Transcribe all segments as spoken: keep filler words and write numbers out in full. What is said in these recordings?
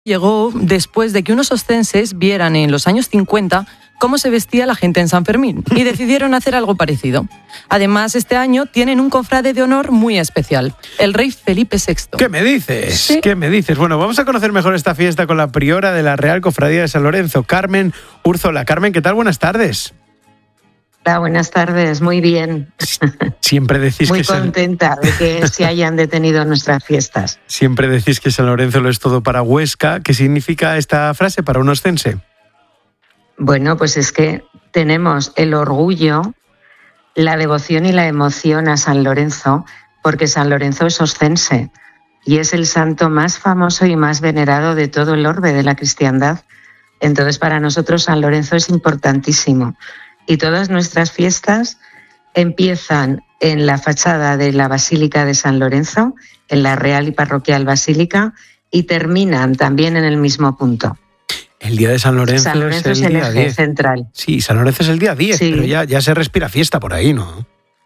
Llegó después de que unos oscenses vieran en los años cincuenta cómo se vestía la gente en San Fermín y decidieron hacer algo parecido. Además, este año tienen un cofrade de honor muy especial, el rey Felipe sexto. ¿Qué me dices? ¿Sí? ¿Qué me dices? Bueno, vamos a conocer mejor esta fiesta con la priora de la Real Cofradía de San Lorenzo, Carmen Urzola. Carmen, ¿qué tal? Buenas tardes. Hola, buenas tardes, muy bien. Siempre decís muy que contenta San... de que se hayan detenido nuestras fiestas. Siempre decís que San Lorenzo lo es todo para Huesca. ¿Qué significa esta frase para un oscense? Bueno, pues es que tenemos el orgullo, la devoción y la emoción a San Lorenzo, porque San Lorenzo es oscense y es el santo más famoso y más venerado de todo el orbe de la cristiandad. Entonces, para nosotros San Lorenzo es importantísimo. Y todas nuestras fiestas empiezan en la fachada de la Basílica de San Lorenzo, en la Real y Parroquial Basílica, y terminan también en el mismo punto. El día de San Lorenzo, San Lorenzo es el, es el día eje diez. Central. Sí, San Lorenzo es el día diez, sí. Pero ya, ya se respira fiesta por ahí, ¿no?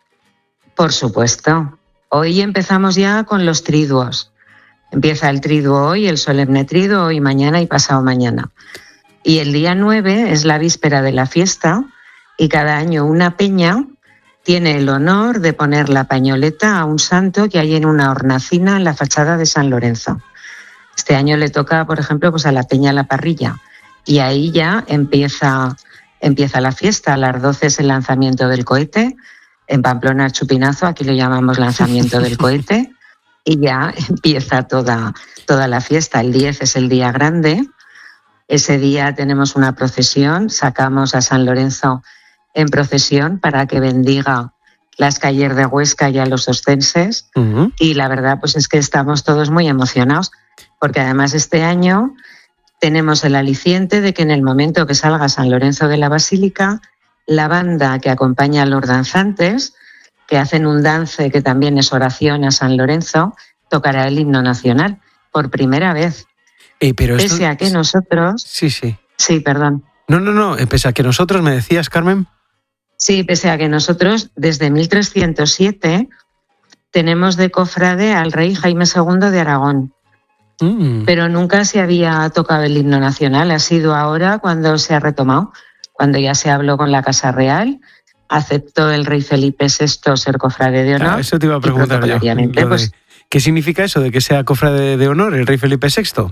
Por supuesto. Hoy empezamos ya con los triduos. Empieza el triduo hoy, el solemne triduo, hoy, mañana y pasado mañana. Y el día nueve es la víspera de la fiesta, y cada año una peña tiene el honor de poner la pañoleta a un santo que hay en una hornacina en la fachada de San Lorenzo. Este año le toca, por ejemplo, pues a la Peña La Parrilla, y ahí ya empieza, empieza la fiesta. A las doce es el lanzamiento del cohete, en Pamplona el chupinazo, aquí lo llamamos lanzamiento del cohete, y ya empieza toda, toda la fiesta. El diez es el día grande, ese día tenemos una procesión, sacamos a San Lorenzo en procesión para que bendiga las calles de Huesca y a los oscenses. Uh-huh. Y la verdad pues es que estamos todos muy emocionados, porque además este año tenemos el aliciente de que en el momento que salga San Lorenzo de la Basílica, la banda que acompaña a los danzantes, que hacen un dance que también es oración a San Lorenzo, tocará el himno nacional por primera vez. Eh, pero pese esto... a que nosotros... Sí, sí. Sí, perdón. No, no, no, pese a que nosotros, ¿me decías, Carmen? Sí, pese a que nosotros desde mil trescientos siete tenemos de cofrade al rey Jaime segundo de Aragón. Mm. Pero nunca se había tocado el himno nacional. Ha sido ahora cuando se ha retomado, cuando ya se habló con la Casa Real, aceptó el rey Felipe sexto ser cofrade de honor. Ah, eso te iba a preguntar yo. De, pues, ¿Qué significa eso de que sea cofrade de honor el rey Felipe sexto?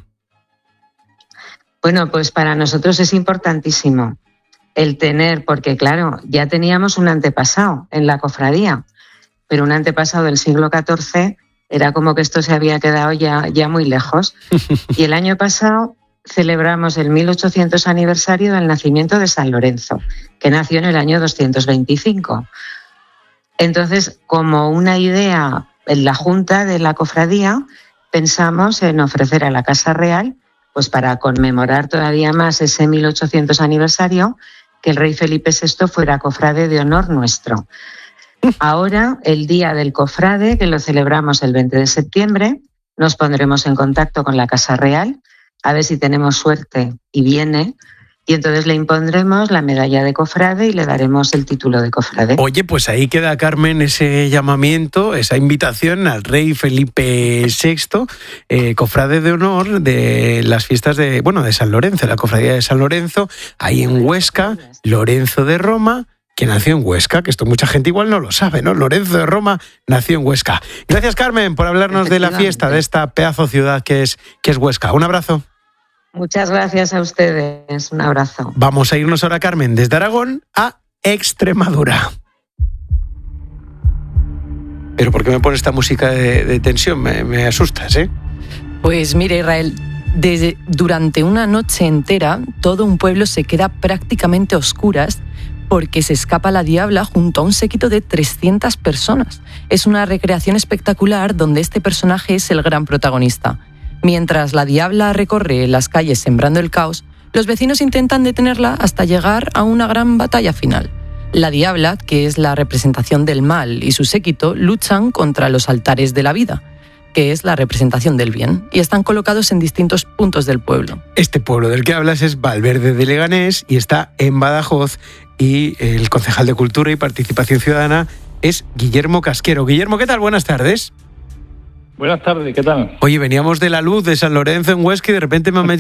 Bueno, pues para nosotros es importantísimo el tener, porque claro, ya teníamos un antepasado en la cofradía, pero un antepasado del siglo catorce era como que esto se había quedado ya, ya muy lejos. Y el año pasado celebramos el mil ochocientos aniversario del nacimiento de San Lorenzo, que nació en el año doscientos veinticinco. Entonces, como una idea en la Junta de la Cofradía, pensamos en ofrecer a la Casa Real, pues para conmemorar todavía más ese mil ochocientos aniversario, que el rey Felipe sexto fuera cofrade de honor nuestro. Ahora, el día del cofrade, que lo celebramos el veinte de septiembre, nos pondremos en contacto con la Casa Real, a ver si tenemos suerte y viene, y entonces le impondremos la medalla de cofrade y le daremos el título de cofrade. Oye, pues ahí queda, Carmen, ese llamamiento, esa invitación al rey Felipe sexto, eh, cofrade de honor de las fiestas de, bueno, de San Lorenzo, la cofradía de San Lorenzo, ahí en Huesca, Lorenzo de Roma, que nació en Huesca, que esto mucha gente igual no lo sabe, ¿no? Lorenzo de Roma nació en Huesca. Gracias, Carmen, por hablarnos de la fiesta, de esta pedazo ciudad que es, que es Huesca. Un abrazo. Muchas gracias a ustedes. Un abrazo. Vamos a irnos ahora, Carmen, desde Aragón a Extremadura. ¿Pero por qué me pones esta música de, de tensión? Me, me asustas, ¿eh? Pues mira, Israel, desde, durante una noche entera todo un pueblo se queda prácticamente a oscuras porque se escapa la diabla junto a un séquito de trescientas personas. Es una recreación espectacular donde este personaje es el gran protagonista. Mientras la diabla recorre las calles sembrando el caos, los vecinos intentan detenerla hasta llegar a una gran batalla final. La diabla, que es la representación del mal, y su séquito luchan contra los altares de la vida, que es la representación del bien, y están colocados en distintos puntos del pueblo. Este pueblo del que hablas es Valverde de Leganés y está en Badajoz, y el concejal de Cultura y Participación Ciudadana es Guillermo Casquero. Guillermo, ¿qué tal? Buenas tardes. Buenas tardes, ¿qué tal? Oye, veníamos de la luz de San Lorenzo en Huesca y de repente me han metido